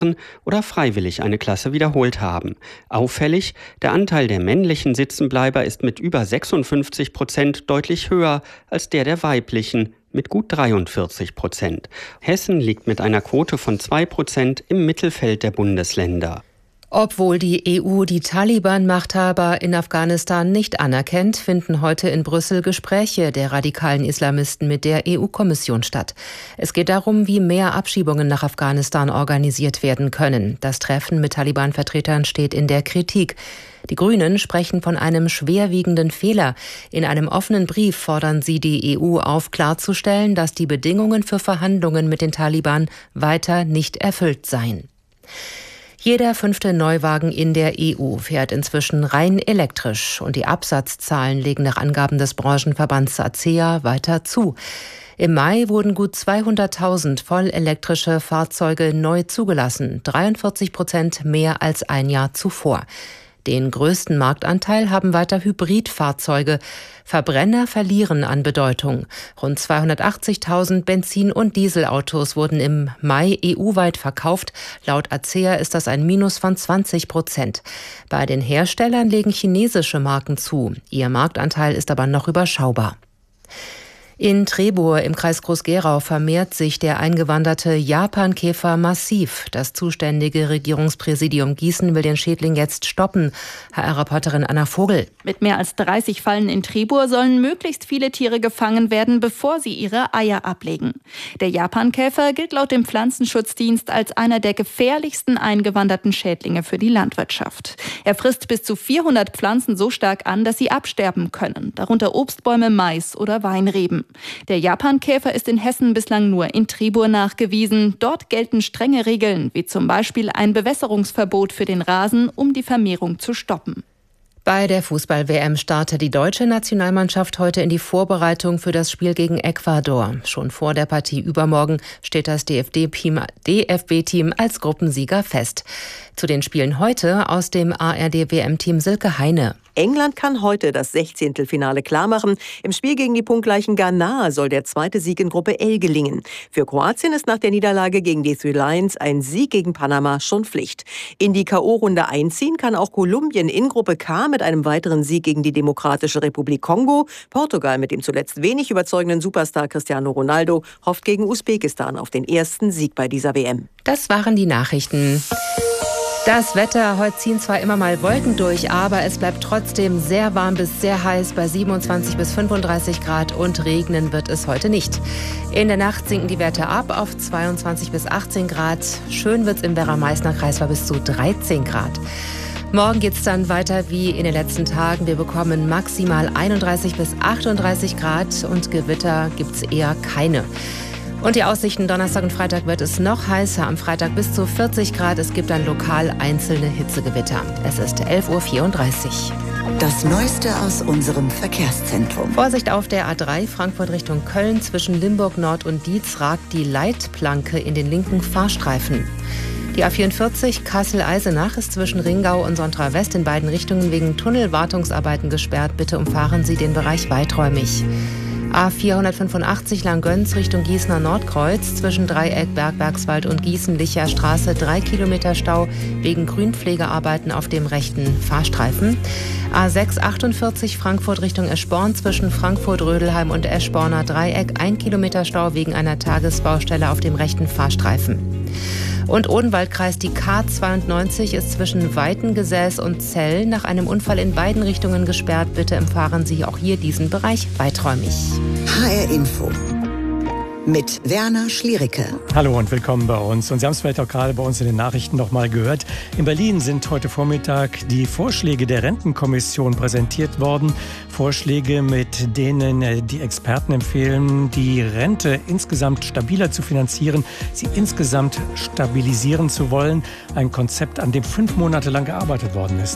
oder freiwillig eine Klasse wiederholt haben. Auffällig, der Anteil der männlichen Sitzenbleiber ist mit über 56% deutlich höher als der weiblichen mit gut 43%. Hessen liegt mit einer Quote von 2% im Mittelfeld der Bundesländer. Obwohl die EU die Taliban-Machthaber in Afghanistan nicht anerkennt, finden heute in Brüssel Gespräche der radikalen Islamisten mit der EU-Kommission statt. Es geht darum, wie mehr Abschiebungen nach Afghanistan organisiert werden können. Das Treffen mit Taliban-Vertretern steht in der Kritik. Die Grünen sprechen von einem schwerwiegenden Fehler. In einem offenen Brief fordern sie die EU auf, klarzustellen, dass die Bedingungen für Verhandlungen mit den Taliban weiter nicht erfüllt seien. Jeder 5. Neuwagen in der EU fährt inzwischen rein elektrisch und die Absatzzahlen legen nach Angaben des Branchenverbands ACEA weiter zu. Im Mai wurden gut 200.000 vollelektrische Fahrzeuge neu zugelassen, 43% mehr als ein Jahr zuvor. Den größten Marktanteil haben weiter Hybridfahrzeuge. Verbrenner verlieren an Bedeutung. Rund 280.000 Benzin- und Dieselautos wurden im Mai EU-weit verkauft. Laut ACEA ist das ein Minus von 20%. Bei den Herstellern legen chinesische Marken zu. Ihr Marktanteil ist aber noch überschaubar. In Trebur im Kreis Groß-Gerau vermehrt sich der eingewanderte Japankäfer massiv. Das zuständige Regierungspräsidium Gießen will den Schädling jetzt stoppen. HR-Reporterin Anna Vogel. Mit mehr als 30 Fallen in Trebur sollen möglichst viele Tiere gefangen werden, bevor sie ihre Eier ablegen. Der Japankäfer gilt laut dem Pflanzenschutzdienst als einer der gefährlichsten eingewanderten Schädlinge für die Landwirtschaft. Er frisst bis zu 400 Pflanzen so stark an, dass sie absterben können, darunter Obstbäume, Mais oder Weinreben. Der Japankäfer ist in Hessen bislang nur in Trebur nachgewiesen. Dort gelten strenge Regeln, wie zum Beispiel ein Bewässerungsverbot für den Rasen, um die Vermehrung zu stoppen. Bei der Fußball-WM startet die deutsche Nationalmannschaft heute in die Vorbereitung für das Spiel gegen Ecuador. Schon vor der Partie übermorgen steht das DFB-Team als Gruppensieger fest. Zu den Spielen heute aus dem ARD-WM-Team Silke Heine. England kann heute das 16. Finale klarmachen. Im Spiel gegen die punktgleichen Ghana soll der zweite Sieg in Gruppe L gelingen. Für Kroatien ist nach der Niederlage gegen die Three Lions ein Sieg gegen Panama schon Pflicht. In die K.O.-Runde einziehen kann auch Kolumbien in Gruppe K mit einem weiteren Sieg gegen die Demokratische Republik Kongo. Portugal mit dem zuletzt wenig überzeugenden Superstar Cristiano Ronaldo hofft gegen Usbekistan auf den ersten Sieg bei dieser WM. Das waren die Nachrichten. Das Wetter, heute ziehen zwar immer mal Wolken durch, aber es bleibt trotzdem sehr warm bis sehr heiß bei 27 bis 35 Grad und regnen wird es heute nicht. In der Nacht sinken die Werte ab auf 22 bis 18 Grad. Schön wird's im Werra-Meißner-Kreis bei bis zu 13 Grad. Morgen geht's dann weiter wie in den letzten Tagen. Wir bekommen maximal 31 bis 38 Grad und Gewitter gibt's eher keine. Und die Aussichten, Donnerstag und Freitag wird es noch heißer. Am Freitag bis zu 40 Grad. Es gibt dann lokal einzelne Hitzegewitter. Es ist 11.34 Uhr. Das Neueste aus unserem Verkehrszentrum. Vorsicht auf der A3 Frankfurt Richtung Köln. Zwischen Limburg Nord und Dietz ragt die Leitplanke in den linken Fahrstreifen. Die A44 Kassel-Eisenach ist zwischen Ringau und Sontra West in beiden Richtungen wegen Tunnelwartungsarbeiten gesperrt. Bitte umfahren Sie den Bereich weiträumig. A485 Langgöns Richtung Gießener Nordkreuz zwischen Dreieck, Bergwerkswald und Gießen-Licher Straße 3 Kilometer Stau wegen Grünpflegearbeiten auf dem rechten Fahrstreifen. A648 Frankfurt Richtung Eschborn zwischen Frankfurt-Rödelheim und Eschborner Dreieck 1 Kilometer Stau wegen einer Tagesbaustelle auf dem rechten Fahrstreifen. Und Odenwaldkreis, die K92 ist zwischen Weitengesäß und Zell nach einem Unfall in beiden Richtungen gesperrt. Bitte umfahren Sie auch hier diesen Bereich weiträumig. HR Info mit Werner Schliericke. Hallo und willkommen bei uns. Und Sie haben es vielleicht auch gerade bei uns in den Nachrichten noch mal gehört. In Berlin sind heute Vormittag die Vorschläge der Rentenkommission präsentiert worden. Vorschläge, mit denen die Experten empfehlen, die Rente insgesamt stabiler zu finanzieren, sie insgesamt stabilisieren zu wollen. Ein Konzept, an dem 5 Monate lang gearbeitet worden ist.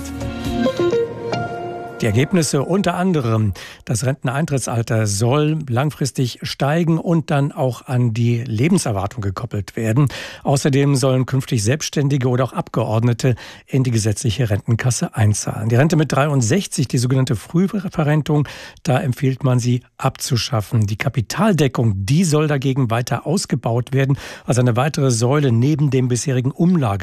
Die Ergebnisse unter anderem, das Renteneintrittsalter soll langfristig steigen und dann auch an die Lebenserwartung gekoppelt werden. Außerdem sollen künftig Selbstständige oder auch Abgeordnete in die gesetzliche Rentenkasse einzahlen. Die Rente mit 63, die sogenannte Frühverrentung, da empfiehlt man sie abzuschaffen. Die Kapitaldeckung, die soll dagegen weiter ausgebaut werden, also eine weitere Säule neben dem bisherigen Umlagevermögen.